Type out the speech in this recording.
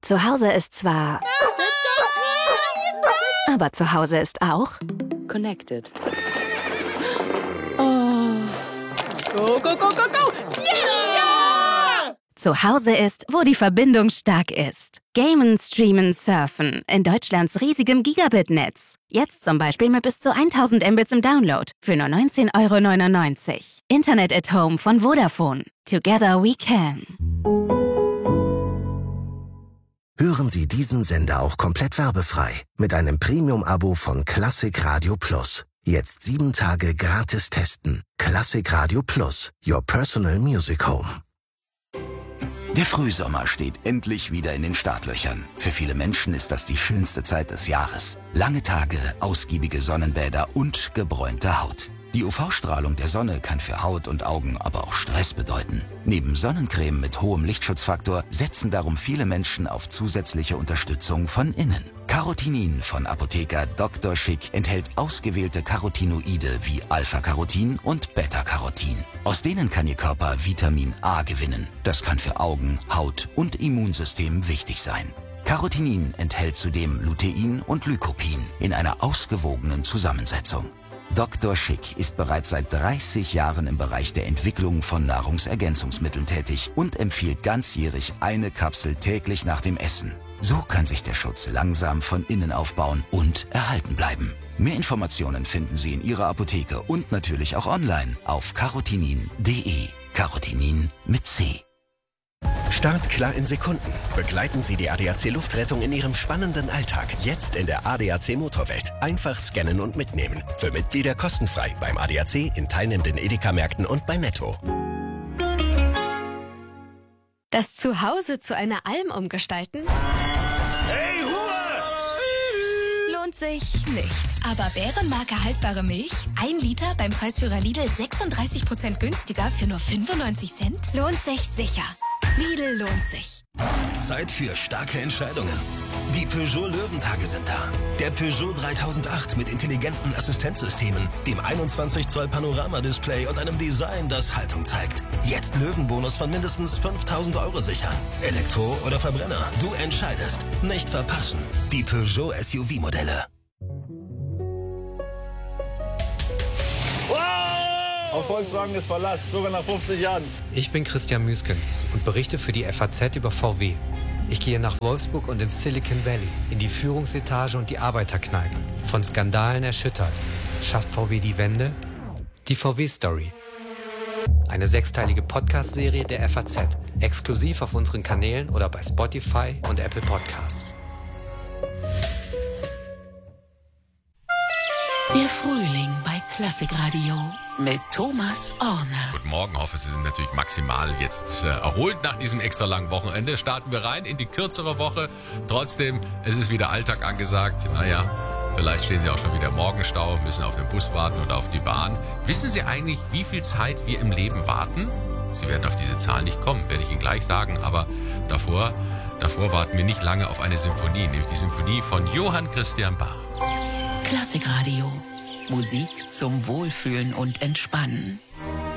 Zu Hause ist zwar... Aber zu Hause ist auch... Connected. Oh. Go, go, go, go, go! Yeah! Zu Hause ist, wo die Verbindung stark ist. Gamen, Streamen, Surfen. In Deutschlands riesigem Gigabit-Netz. Jetzt zum Beispiel mit bis zu 1000 Mbits im Download. Für nur 19,99 €. Internet at Home von Vodafone. Together we can. Hören Sie diesen Sender auch komplett werbefrei mit einem Premium-Abo von Klassik Radio Plus. Jetzt 7 Tage gratis testen. Klassik Radio Plus, your personal music home. Der Frühsommer steht endlich wieder in den Startlöchern. Für viele Menschen ist das die schönste Zeit des Jahres. Lange Tage, ausgiebige Sonnenbäder und gebräunte Haut. Die UV-Strahlung der Sonne kann für Haut und Augen aber auch Stress bedeuten. Neben Sonnencreme mit hohem Lichtschutzfaktor setzen darum viele Menschen auf zusätzliche Unterstützung von innen. Carotinin von Apotheker Dr. Schick enthält ausgewählte Carotinoide wie Alpha-Carotin und Beta-Carotin. Aus denen kann Ihr Körper Vitamin A gewinnen. Das kann für Augen, Haut und Immunsystem wichtig sein. Carotinin enthält zudem Lutein und Lycopin in einer ausgewogenen Zusammensetzung. Dr. Schick ist bereits seit 30 Jahren im Bereich der Entwicklung von Nahrungsergänzungsmitteln tätig und empfiehlt ganzjährig eine Kapsel täglich nach dem Essen. So kann sich der Schutz langsam von innen aufbauen und erhalten bleiben. Mehr Informationen finden Sie in Ihrer Apotheke und natürlich auch online auf carotinin.de. Carotinin mit C. Start klar in Sekunden. Begleiten Sie die ADAC Luftrettung in Ihrem spannenden Alltag. Jetzt in der ADAC Motorwelt. Einfach scannen und mitnehmen. Für Mitglieder kostenfrei beim ADAC, in teilnehmenden Edeka-Märkten und bei Netto. Das Zuhause zu einer Alm umgestalten? Hey, Ruhe! Lohnt sich nicht. Aber Bärenmarke haltbare Milch? 1 Liter beim Preisführer Lidl 36% günstiger für nur 95 Cent? Lohnt sich sicher. Lidl lohnt sich. Zeit für starke Entscheidungen. Die Peugeot Löwentage sind da. Der Peugeot 3008 mit intelligenten Assistenzsystemen, dem 21 Zoll Panoramadisplay und einem Design, das Haltung zeigt. Jetzt Löwenbonus von mindestens 5.000 € sichern. Elektro oder Verbrenner, du entscheidest. Nicht verpassen. Die Peugeot SUV-Modelle. Auf Volkswagen ist Verlass, sogar nach 50 Jahren. Ich bin Christian Müskens und berichte für die FAZ über VW. Ich gehe nach Wolfsburg und ins Silicon Valley, in die Führungsetage und die Arbeiterkneipe. Von Skandalen erschüttert. Schafft VW die Wende? Die VW-Story. Eine 6-teilige Podcast-Serie der FAZ. Exklusiv auf unseren Kanälen oder bei Spotify und Apple Podcasts. Der Frühling bei Klassikradio mit Thomas Orner. Guten Morgen, hoffe, Sie sind natürlich maximal jetzt erholt nach diesem extra langen Wochenende. Starten wir rein in die kürzere Woche. Trotzdem, es ist wieder Alltag angesagt. Naja, vielleicht stehen Sie auch schon wieder im Morgenstau, müssen auf den Bus warten oder auf die Bahn. Wissen Sie eigentlich, wie viel Zeit wir im Leben warten? Sie werden auf diese Zahl nicht kommen, werde ich Ihnen gleich sagen. Aber davor warten wir nicht lange auf eine Symphonie, nämlich die Symphonie von Johann Christian Bach. Klassikradio. Musik zum Wohlfühlen und Entspannen.